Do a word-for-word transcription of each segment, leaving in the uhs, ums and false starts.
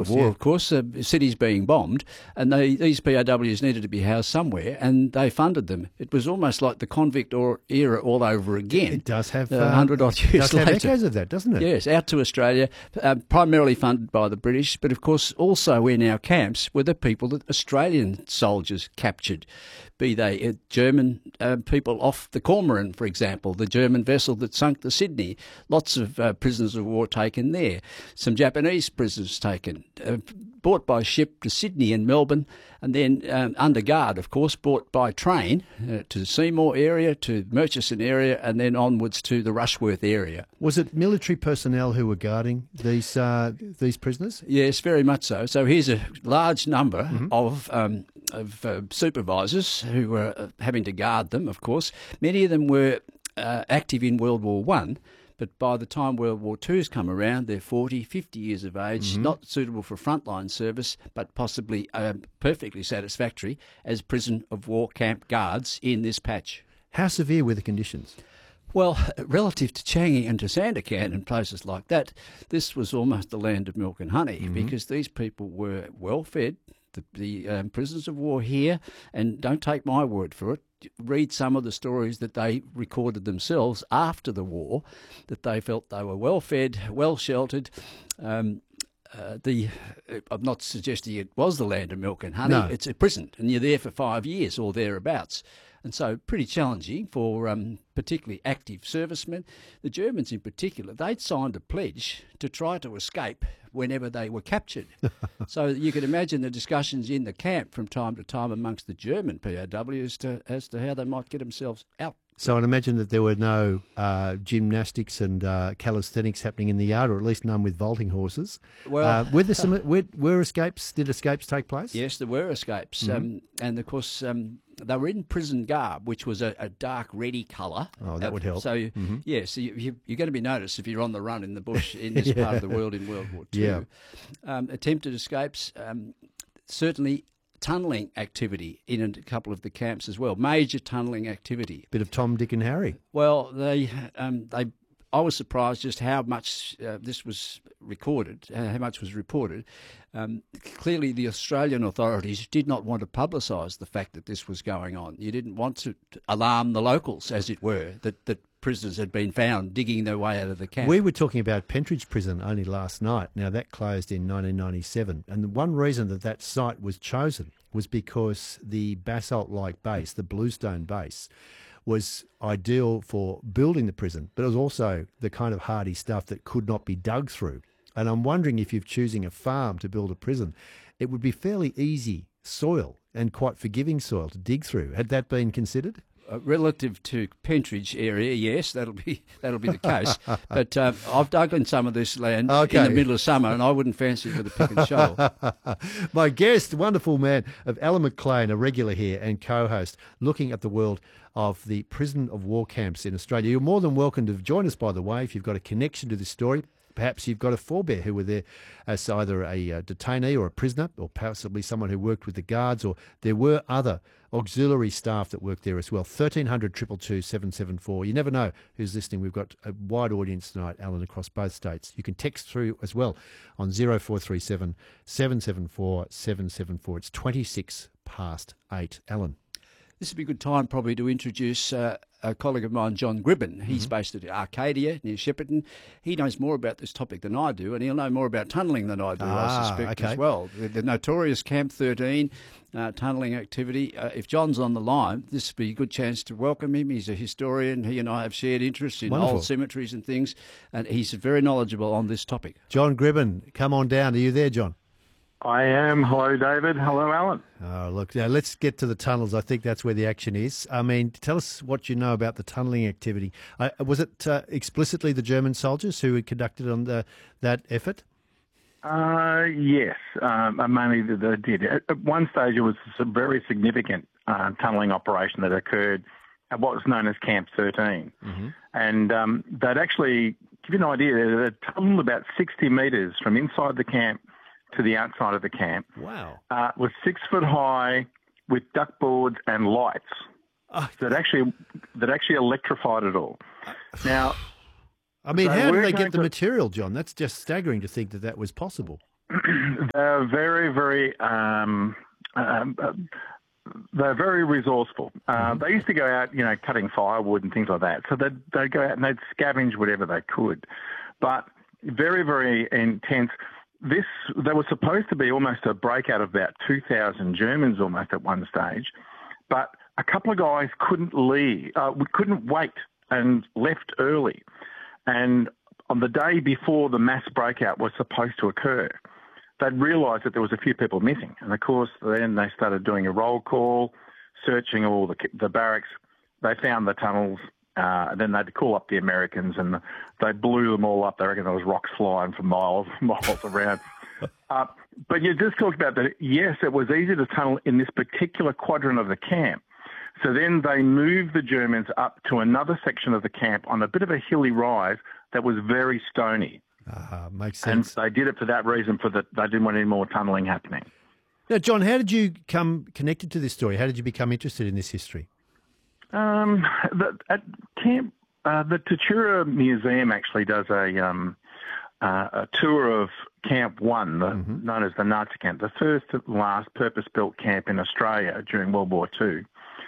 course, the war, yeah. of course, uh, cities being bombed, and they, these P O Ws needed to be housed somewhere, and they funded them. It was almost like the convict or era all over again. It does have a um, hundred odd years does have later. echoes of that, doesn't it? Yes, out to Australia, uh, primarily funded by the British, but of course also in our camps were the people that Australian soldiers captured, be they uh, German uh, people off the Cormoran, for example, the German vessel that sunk the Sydney. Lots of uh, prisoners of war taken there. Some Japanese prisoners taken, uh, brought by ship to Sydney and Melbourne, and then um, under guard, of course, brought by train uh, to the Seymour area, to Murchison area, and then onwards to the Rushworth area. Was it military personnel who were guarding these uh, these prisoners? Yes, very much so. So here's a large number Mm-hmm. of um, of uh, supervisors who were uh, having to guard them, of course. Many of them were uh, active in World War One, but by the time World War Two's come around, they're forty, fifty years of age, Mm-hmm. not suitable for frontline service, but possibly uh, perfectly satisfactory as prison of war camp guards in this patch. How severe were the conditions? Well, relative to Changi and to Sandakan and places like that, this was almost the land of milk and honey Mm-hmm. because these people were well fed. The, the um, prisoners of war here, and don't take my word for it, read some of the stories that they recorded themselves after the war, that they felt they were well fed, well sheltered. Um, uh, the I'm not suggesting it was the land of milk and honey. No. It's a prison, and you're there for five years or thereabouts. And so pretty challenging for um, particularly active servicemen. The Germans in particular, they'd signed a pledge to try to escape whenever they were captured. So you can imagine the discussions in the camp from time to time amongst the German P O Ws as to, as to how they might get themselves out. So I'd imagine that there were no uh, gymnastics and uh, calisthenics happening in the yard, or at least none with vaulting horses. Well- uh, were there some were, were escapes? Did escapes take place? Yes, there were escapes. Um, and of course, um, they were in prison garb, which was a, a dark reddy colour. Oh, that Uh, would help. So, you, yeah, so you, you, you're going to be noticed if you're on the run in the bush in this part of the world in World War Two. Yeah. Um, attempted escapes, um, certainly tunnelling activity in a couple of the camps as well, major tunnelling activity. Bit of Tom, Dick and Harry. Well, they, um, they, I was surprised just how much uh, this was recorded, uh, how much was reported. Um, clearly, the Australian authorities did not want to publicise the fact that this was going on. You didn't want to alarm the locals, as it were, that, that prisoners had been found digging their way out of the camp. We were talking about Pentridge Prison only last night. Now, that closed in nineteen ninety-seven. And the one reason that that site was chosen was because the basalt-like base, the bluestone base, was ideal for building the prison, but it was also the kind of hardy stuff that could not be dug through. And I'm wondering if you're choosing a farm to build a prison, it would be fairly easy soil and quite forgiving soil to dig through. Had that been considered? Uh, relative to Pentridge area, yes, that'll be that'll be the case. But uh, I've dug in some of this land Okay. in the middle of summer, and I wouldn't fancy it with a pick and shovel. My guest, wonderful man of Alan McLean, a regular here and co-host, looking at the world of the prison of war camps in Australia. You're more than welcome to join us, by the way, if you've got a connection to this story. Perhaps you've got a forebear who were there as either a uh, detainee or a prisoner, or possibly someone who worked with the guards, or there were other auxiliary staff that worked there as well. thirteen hundred, two two two, seven seven four. You never know who's listening. We've got a wide audience tonight, Alan, across both states. You can text through as well on zero four three seven, seven seven four, seven seven four. It's twenty-six past eight. Alan. This would be a good time probably to introduce uh, a colleague of mine, John Gribben. He's Mm-hmm. based at Arcadia near Shepparton. He knows more about this topic than I do, and he'll know more about tunnelling than I do, Ah, I suspect, okay. as well. The, the notorious Camp thirteen uh, tunnelling activity. Uh, if John's on the line, this would be a good chance to welcome him. He's a historian. He and I have shared interests in Wonderful. old cemeteries and things, and he's very knowledgeable on this topic. John Gribben, come on down. Are you there, John? I am. Hello, David. Hello, Alan. Oh, look, now let's get to the tunnels. I think that's where the action is. I mean, tell us what you know about the tunnelling activity. Uh, was it uh, explicitly the German soldiers who had conducted on the, that effort? Uh, yes, um, mainly they did. At at one stage, it was a very significant uh, tunnelling operation that occurred at what was known as Camp thirteen. Mm-hmm. And um, they'd actually, give you an idea, they'd tunnelled about sixty metres from inside the camp to the outside of the camp. Wow. Uh, was six foot high with duck boards and lights Oh. that actually that actually electrified it all. Now, I mean, So how did we're they going get the to- material, John? That's just staggering to think that that was possible. they're very, very, um, um, uh, they're very resourceful. Uh, mm-hmm. They used to go out, you know, cutting firewood and things like that. So they'd, they'd go out and they'd scavenge whatever they could. But very, very intense. This, they were supposed to be almost a breakout of about two thousand Germans almost at one stage. But a couple of guys couldn't leave, uh, couldn't wait and left early. And on the day before the mass breakout was supposed to occur, they'd realised that there was a few people missing. And, of course, then they started doing a roll call, searching all the, the barracks. They found the tunnels. Uh, and then they'd call up the Americans and they blew them all up. They reckon there was rocks flying for miles and miles around. Uh, but you just talked about that. Yes, it was easy to tunnel in this particular quadrant of the camp. So then they moved the Germans up to another section of the camp on a bit of a hilly rise that was very stony. Uh, makes sense. And they did it for that reason, for that they didn't want any more tunnelling happening. Now, John, how did you come connected to this story? How did you become interested in this history? Um, the, at camp, uh, the Tatura Museum actually does a um, uh, a tour of Camp One, the, mm-hmm. known as the Nazi camp, the first and last purpose-built camp in Australia during World War Two.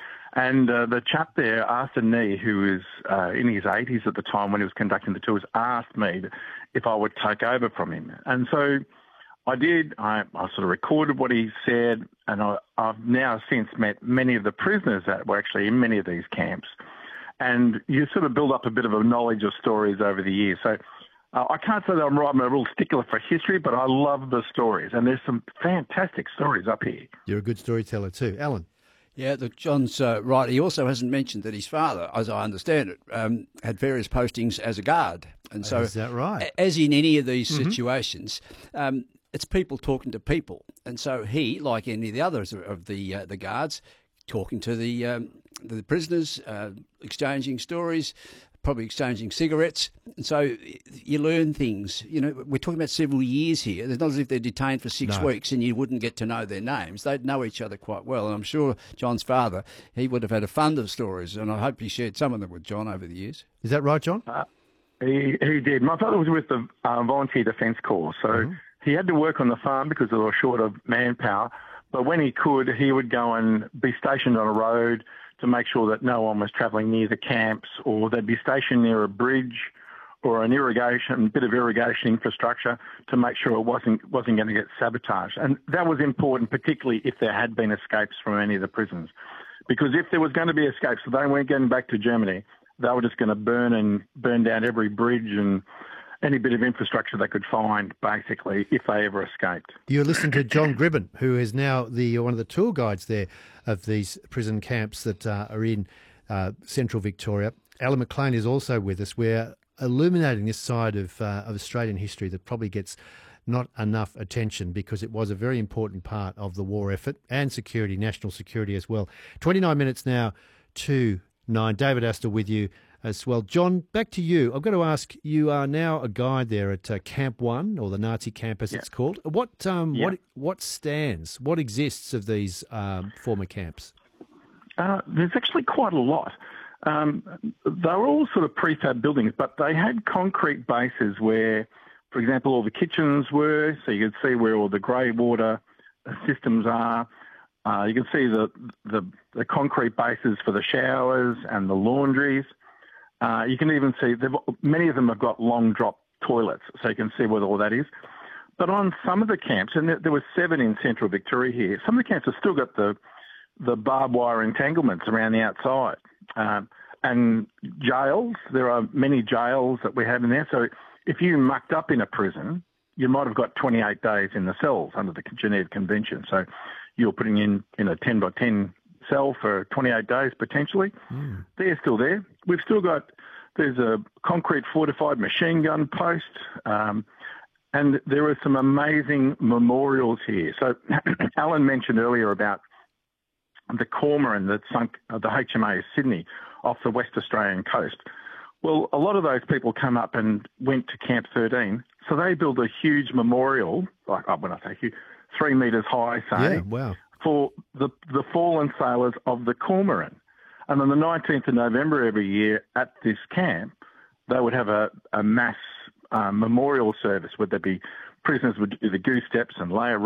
And uh, the chap there, Arthur Nee, who is uh, in his eighties at the time when he was conducting the tours, asked me if I would take over from him. And so I did. I, I sort of recorded what he said, and I, I've now since met many of the prisoners that were actually in many of these camps. And you sort of build up a bit of a knowledge of stories over the years. So uh, I can't say that I'm, I'm a real stickler for history, but I love the stories. And there's some fantastic stories up here. You're a good storyteller too. Alan? Yeah, look, John's uh, right. He also hasn't mentioned that his father, as I understand it, um, had various postings as a guard. And so, is that right? As in any of these mm-hmm. situations, um, it's people talking to people. And so he, like any of the others of the uh, the guards, talking to the um, the prisoners, uh, exchanging stories, probably exchanging cigarettes. And so you learn things. You know, we're talking about several years here. It's not as if they're detained for six no. weeks and you wouldn't get to know their names. They'd know each other quite well. And I'm sure John's father, he would have had a fund of stories, and I hope he shared some of them with John over the years. Is that right, John? Uh, he, he did. My father was with the uh, Volunteer Defence Corps, so mm-hmm. he had to work on the farm because they were short of manpower. But when he could, he would go and be stationed on a road to make sure that no one was travelling near the camps, or they'd be stationed near a bridge or an irrigation, bit of irrigation infrastructure to make sure it wasn't wasn't going to get sabotaged. And that was important, particularly if there had been escapes from any of the prisons. Because if there was going to be escapes, so they weren't getting back to Germany, they were just going to burn and burn down every bridge and any bit of infrastructure they could find, basically, if they ever escaped. You're listening to John Gribben, who is now the one of the tour guides there of these prison camps that uh, are in uh, central Victoria. Alan McLean is also with us. We're illuminating this side of, uh, of Australian history that probably gets not enough attention because it was a very important part of the war effort and security, national security as well. twenty-nine minutes now to nine. David Astor with you as well. John, back to you. I've got to ask, you are now a guide there at uh, Camp One, or the Nazi camp as yeah. it's called. What um, yeah. what what stands, what exists of these um, former camps? Uh, there's actually quite a lot. Um, they were all sort of prefab buildings, but they had concrete bases where, for example, all the kitchens were, so you could see where all the grey water systems are. Uh, you can see the, the the concrete bases for the showers and the laundries. Uh, you can even see, many of them have got long drop toilets, so you can see where all that is. But on some of the camps, and there were seven in central Victoria here, some of the camps have still got the the barbed wire entanglements around the outside. Um, and jails, there are many jails that we have in there. So if you mucked up in a prison, you might have got twenty-eight days in the cells under the Geneva Convention. So you're putting in, in a ten by ten cell for twenty-eight days potentially. Mm. They're still there. We've still got, there's a concrete fortified machine gun post, um, and there are some amazing memorials here. So Alan mentioned earlier about the Cormoran that sunk uh, the H M A S Sydney off the West Australian coast. Well, a lot of those people come up and went to Camp thirteen, so they built a huge memorial, like oh, when I say huge, three metres high, say, yeah, wow. for the, the fallen sailors of the Cormoran. And on the nineteenth of November every year at this camp, they would have a, a mass uh, memorial service where there'd be prisoners would do the goose steps and lay a